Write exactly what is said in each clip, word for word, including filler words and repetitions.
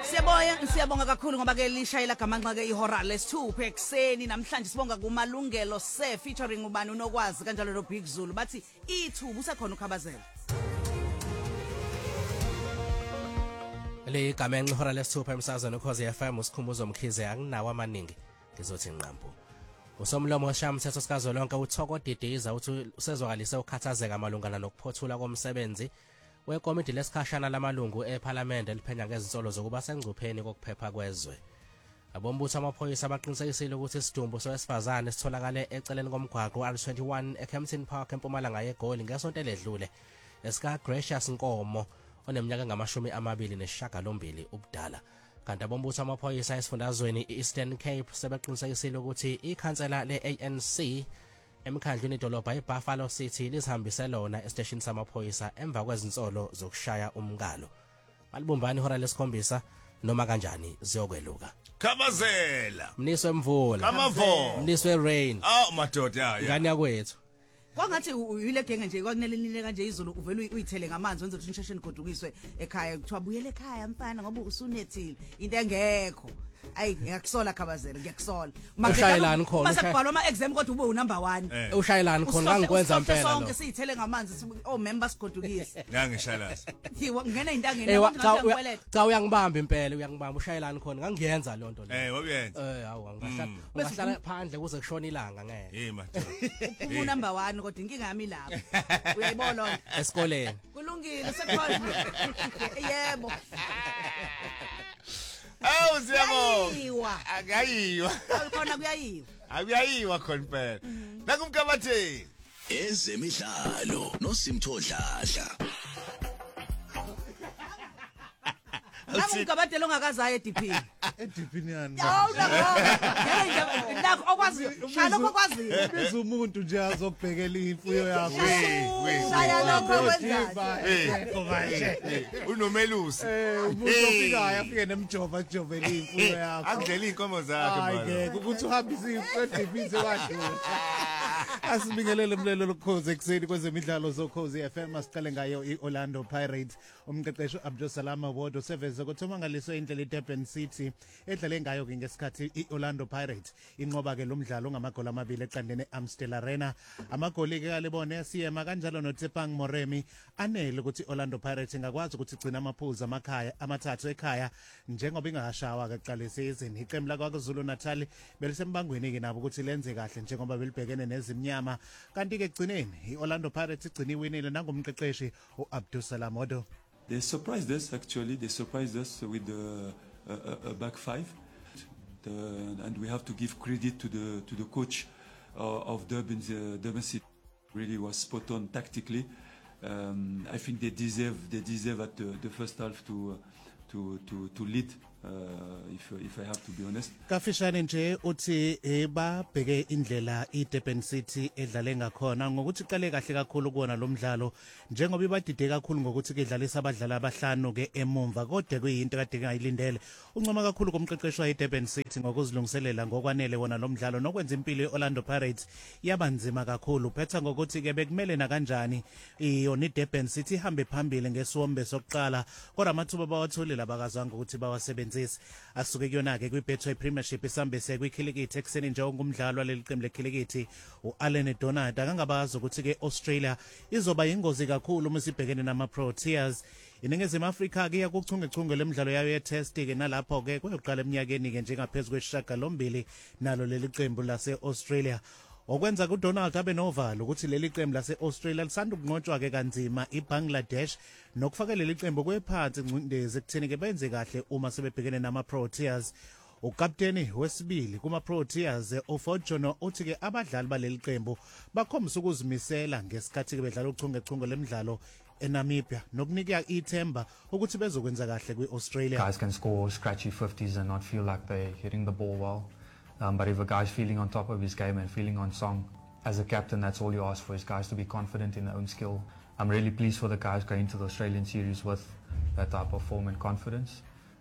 Siyaboya siyabonga kakhulu ngoba ke lishayela gamanqa ke ihora lesithupha ekseni namhlanje sibonga kumalungelo se featuring ubani unokwazi kanjalo no Big Zulu bathi ithuba usekhona ukhabazela. Le igamenxe ihora lesithupha emsazweni ukhozi F M usikhumbuzo Mkhize akunawo amaningi ngizothi nqambo. Usomlomo washamthetho sikazolonke uThoko Didiza uthi usezwakalise ukukhathazeka malungana nokuphothula komsebenzi wekomiti lesikhashana lamalungu eParliament eliphenya ngezinsolo zokuba sengcupheni kokuphepha kwezwe. Abombutho amaphoyisa abaqinisekisile ukuthi isidumbu sowesifazane sitholakale eceleni komgwaqo R twenty-one eKempton Park eMpumalanga yeGoli ngesonto eledlule esika Gracious Nkomo oneminyaka engamashumi amabili nesishiyagalombili ubudala. Kanti abombutho amaphoyisa esifundazweni Eastern Cape sebeqinisekisile ukuthi ikhansela le-A N C emkhandlwini idolobha eBuffalo City lizihambise lona estation samaphoyisa emva kwezinsolo zokushaya umngalo. Malibumbani ihora lesikhombisa noma kanjani ziyokweluka. Khabazela. Mniswe Mvula. Kamavo. Mniswe Rain. Aw madoda ya. Ngani yakwethu. Kwangathi uyile genge nje kwakunelelile kanje izulu uvela uyithele ngamanzi wenza ukuthi inshesheni godukiswe ekhaya kuthiwa buyele ekhaya mfana ngoba usunethile into engekho. Ayi ngiyakusola Khabazela ngiyakusola. Ushayelani khona? Mase kubhalwa ama exam kodwa ube unumber one. Ushayelani khona ngangikwenza impela lo. Sonke siyithele ngamanzi o members godukise. Ngangishalaza. Thiwa ngena intangeni ngoba cha uyangibamba impela uyangibamba ushayelani khona ngangiyenza lonto le. Eh wabuyenza. Eh hawu angahlala besihlala phandle kuze kushona ilanga ngeke. Hey madoda. Ubu number one kodwa inkinga yami lapho. Uyayibona esikoleni. Kulungile sekhona. Yebo. Awu siyabonga. Ayiwa. Akayiwa. Khona kuyayiwa. Akuyayiwa khona phela. Nakumkabatheni. Ezemidlalo noSimthodladla. Nakumkabathelo ongakazayo eD P. eD P yani. Hawu nakho. Nakho okwazi. Shalo okwazi. Biza umuntu nje azobhekela imfuyo yakho. Shaya lokho wenzayo. Eh. Unomelusi. Eh umuntu ofikayo afike nemjova jovela imfuyo yakho. Akudlela inkomo zakhe Hayi manje. ke ukuthi uhambise imfuyo eD P sekwadlula. Asibingelele umlelo lokhozi ekseni kwezemidlalo zokhozi F M asiqale ngayo iOrlando Pirates umqeqeshi uAbdul Salam Award useveze ukuthi umangaliswe indlela iDurban City edlale ngayo ke ngesikhathi iOrlando Pirates inqoba ke lo mdlalo ngamagoli amabili eqandene Amstel Arena amagoli ke alibone siyema kanjalo noTsepang Moremi anele ukuthi Orlando Pirates ingakwazi ukuthi igcina amaphuzu amakhaya amathathu ekhaya njengoba ingahashawa ke qale season iqembu la kwaZulu Natal belisembangweni ke nabo ukuthi lenze kahle njengoba belibhekene nezimnyama kanti ke egcineni iOrlando Pirates igcina iwinile nangomqeqeshi uAbdul Salam Award. They surprised us, actually. They surprised us with the, uh, a back five. The, and we have to give credit to the to the coach uh, of Durban, uh, Durban City. Really was spot on tactically. Um, I think they deserve they deserve at the, the first half to uh, to to to lead. Uh, if if I have to be honest. Kafishane nje uthi eba bheke indlela iDurban City edlale ngakhona ngokuthi qale kahle kakhulu kuona lo mdlalo njengoba ibadide kakhulu ngokuthi ke dlalisa abadlali abahlanu ke emumva kodwa kuyinto kade ngayilindele uncoma kakhulu komqeqeshwa iDurban City ngokuzilungiselela ngokwanele wona lo mdlalo nokwenza impilo yeOrlando Pirates yabanzima kakhulu phetha ngokuthi ke bekumele na kanjani iyona iDurban City ihambe phambili ngesombe sokuqala kodwa amathuba bawatholile abakazange ukuthi bawasebenze asuke kuyona ke kwiBetway Premiership isambese kwikhilikithi ekseni nje ongumdlalo waleli qembu lekhilikithi uAllen Donald akangabazi ukuthi ke Australia izoba ingozi kakhulu uma sibhekene nama Proteas iningizimu Afrika ke yakuchungechunge lemidlalo yayo ye-test ke nalapho ke kuyoqala eminyakeni ke njengaphezulu kweshagalombili nalo leli qembu lase Australia okwenza kuDonald abe novalo ukuthi leli qembu lase Australia lisanda ukunqotshwa ke kanzima iBangladesh nokufaka leli qembu kwephansi ingcindezi ekutheni ke benze kahle uma sebebhekene nama Proteas ukapteni wesibili kuma Proteas uFortuno uthi ke abadlali baleli qembu bakhombisa ukuzimisela ngesikhathi ke bedlala uchungechunge lemidlalo eNamibia nokunika ithemba ukuthi bezokwenza kahle kwiAustralia. Guys can score scratchy fifties and not feel like they're hitting the ball well. Um, but if a guy's feeling on top of his game and feeling on song, as a captain, that's all you ask for, is guys to be confident in their own skill. I'm really pleased for the guys going to the Australian series with that type of form and confidence.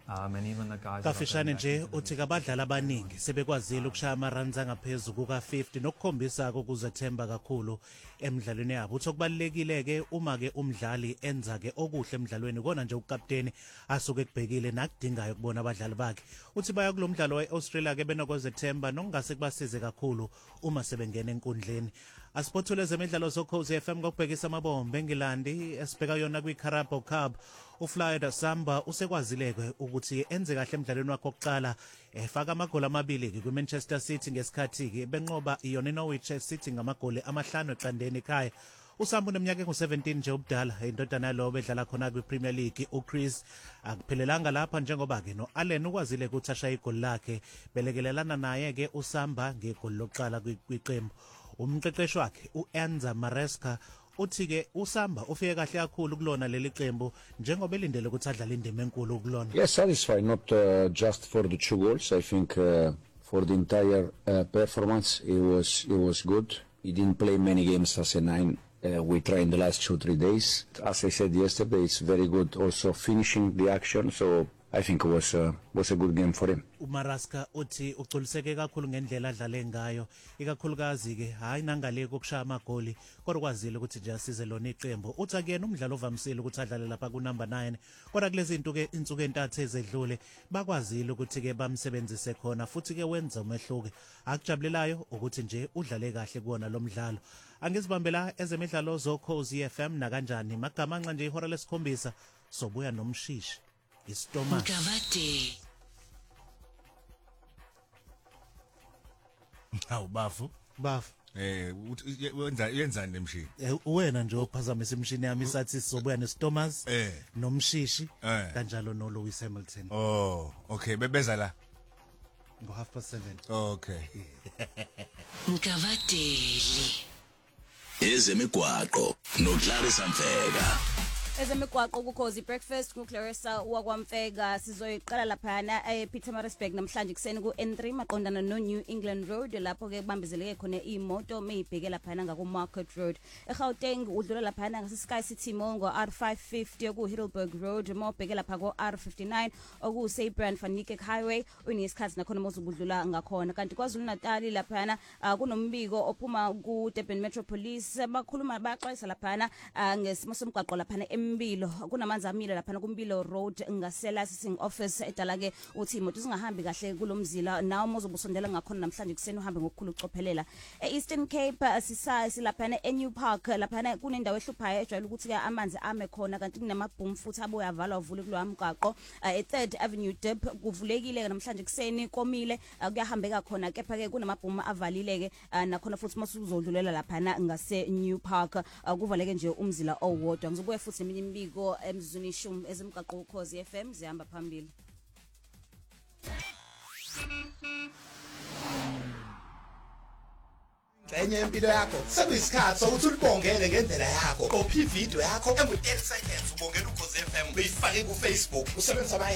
Um, and even the guys that are kafishane going nje back into uthi the kabadlali abaningi sebekwazile ukushaya amaruns angaphezu kuka fifty nokukhombisa ukuzethemba kakhulu emidlalweni yabo. Uthi okubalekile ke uma ke umdlali enza ke okuhle emidlalweni kona nje ukapteni asuke kubhekile nakudingayo kubona abadlali bakhe. Uthi baya kulomdlalo weAustralia ke benokozethemba nokungase kubasize kakhulu uma sebengena enkundleni. Asiphothule zemidlalo zokhozi F M ngokubhekisa amabombe eNgilandi esibheka yona kwiCarabao Cup. uFlyda Samba usekwazileke ukuthi enze kahle emidlalweni wakhe oqala efaka amagoli amabili ke kuManchester City ngesikhathi ke benqoba iyona iNorwich City ngamagoli amahlanu eqandeni ekhaya. uSamba uneminyaka engu-seventeen nje ubudala indodana yalo bedlala khona kwiPremier League uChris akuphelelanga lapha njengoba ke noAllen ukwazile ukuthi ashaya igoli lakhe belekelelana naye ke uSamba ngegoli lokuqala kwiqembu. Umqeqeshi wakhe uEnza Maresca uthi ke uSamba ufike kahle kakhulu kulona leli qembu njengoba elindele ukuthi adlale indima enkulu kulona. Yes, satisfied, not uh, just for the two goals. I think uh, for the entire uh, performance, it was it was good. He didn't play many games as a nine. Uh, we tried in the last two three days. As I said yesterday, it's very good. Also finishing the action, so I think it was uh, was a good game for him. uMaraska uthi uculiseke kakhulu ngendlela adlale ngayo ikakhulukazi ke hayi nangale kokushaya amagoli kodwa kwazile ukuthi nje asize lona iqembu. Uthi akuyena umdlalo ovamsile ukuthi adlale lapha ku number nine kodwa kulezi intu ke insuku entathu ezedlule bakwazile ukuthi ke bamsebenzise khona futhi ke wenza umehluko. Akujabulelayo ukuthi nje udlale kahle kuona lo mdlalo. Angizibambela ezemidlalo zokhozi F M na kanjani magamanxa nje ihora lesikhombisa sobuya nomshishi istomach. Mkavate. Hawu bafu. Bafu. Eh wenza yenzani lemshini? Eh wena nje ophazamisa imshini yami isathi sizobuya neStomas eh nomshishi eh. kanjalo no Lewis Hamilton. Oh, okay, bebeza la. Ngo half past seven. Okay. Mkavateli. Ezemigwaqo noClarissa Mfeka. Ezemigwaqo kukhozi breakfast ku Clarissa wakwamfeka sizoyiqala lapha ePietermaritzburg namhlanje kuseni ku N three maqondana no New England Road lapho ke kubambezeleke khona imoto meyibheke lapha ngaku Market Road. eGauteng udlula lapha ngase Sky City Mall ngo R five fifty ku Heidelberg Road mobheke lapha ku R fifty-nine oku Saybrand van Niekerk Highway unesikhathi nakhona mozubudlula ngakhona. Kanti kwaZulu Natal lapha kunombiko ophuma ku Durban Metro Police bakhuluma baxwayisa lapha ngesimo somgwaqo lapha Mbilo kunamanzi amile lapha kuMbilo Road ngase licensing office edala ke uthi imoto singahambi kahle kulomzila nawo mozobusondela ngakhona namhlanje kuseni uhambe ngokukhulu ucophelela. eEastern Cape asisasi lapha eNew Park lapha kunendawo ehluphayo ejwayele ukuthi ke amanzi ame khona kanti kunamabhoom futhi abuya avalwa uvule kulo mgaqo. eThird Avenue Dip kuvulekile namhlanje kuseni komile kuyahambeka khona kepha ke kunamabhoom avalile ke nakhona futhi masuzodlulela lapha ngase New Park kuvaleke nje umzila owodwa. Ngizobuye futhi imbiko emzuni shum ezemgaqo ukhozi F M zihamba phambili. Enye impilo yakho sekuyisikhathi sokuthi ulibongele ngendlela yakho. Copy video yakho engu thirty seconds ubongela ukhozi F M uyifake ku Facebook usebenzisa